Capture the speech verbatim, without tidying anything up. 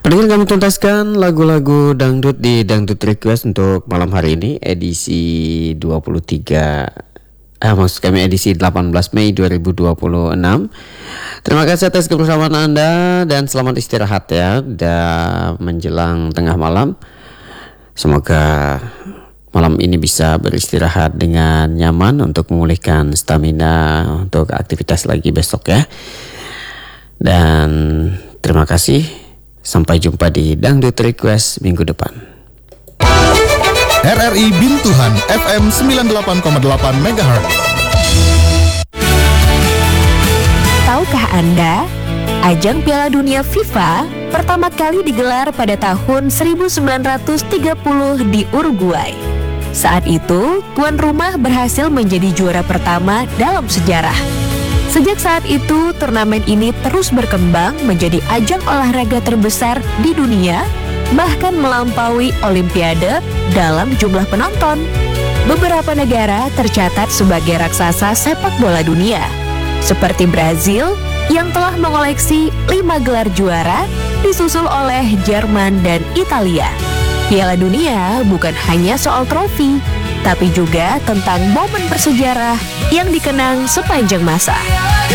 Pendengar, kami tuntaskan lagu-lagu dangdut di Dangdut Request untuk malam hari ini, edisi dua puluh tiga Eh, maksud kami edisi delapan belas Mei dua ribu dua puluh enam. Terima kasih atas kebersamaan Anda dan selamat istirahat ya. Dan menjelang tengah malam, semoga malam ini bisa beristirahat dengan nyaman untuk memulihkan stamina untuk aktivitas lagi besok ya. Dan terima kasih. Sampai jumpa di Dangdut Request minggu depan. R R I Bintuhan F M sembilan puluh delapan koma delapan megahertz. Tahukah Anda, ajang Piala Dunia FIFA pertama kali digelar pada tahun seribu sembilan ratus tiga puluh di Uruguay. Saat itu, tuan rumah berhasil menjadi juara pertama dalam sejarah. Sejak saat itu, turnamen ini terus berkembang menjadi ajang olahraga terbesar di dunia, bahkan melampaui Olimpiade dalam jumlah penonton. Beberapa negara tercatat sebagai raksasa sepak bola dunia, seperti Brazil yang telah mengoleksi lima gelar juara, disusul oleh Jerman dan Italia. Piala Dunia bukan hanya soal trofi, tapi juga tentang momen bersejarah yang dikenang sepanjang masa.